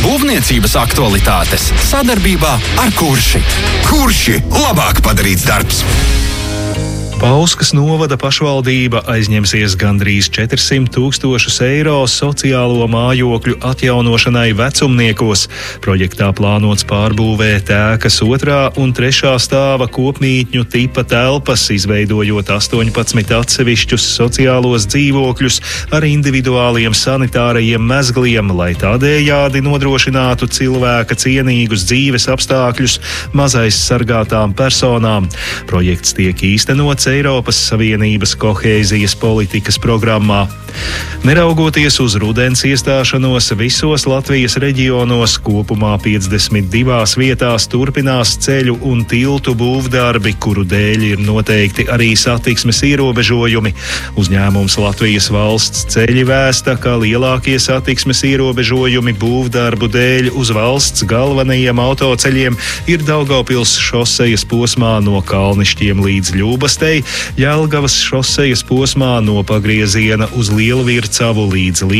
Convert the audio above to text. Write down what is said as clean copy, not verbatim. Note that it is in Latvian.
Būvniecības aktualitātes sadarbībā ar Kurši. Kurši – labāk padarīts darbs! Pauskas novada pašvaldība aizņemsies gandrīz 400 000 eiro sociālo mājokļu atjaunošanai vecumniekos. Projektā plānots pārbūvēt ēkas 2. un 3. stāva kopmītņu tipa telpas, izveidojot 18 atsevišķus sociālos dzīvokļus ar individuāliem sanitārajiem mezgliem, lai tādējādi nodrošinātu cilvēka cienīgus dzīves apstākļus mazaizsargātām personām. Projekts tiek īstenots Eiropas Savienības kohēzijas politikas programmā. Neraugoties uz rudens iestāšanos, visos Latvijas reģionos kopumā 52 vietās turpinās ceļu un tiltu būvdarbi, kuru dēļ ir noteikti arī satiksmes ierobežojumi. Uzņēmums Latvijas valsts ceļi vēsta, ka lielākie satiksmes ierobežojumi būvdarbu dēļ uz valsts galvenajiem autoceļiem ir Daugavpils šosejas posmā no Kalnišķiem līdz Ļūbastei, Jelgavas šosejas posmā no pagrieziena uz Lielvircavu līdz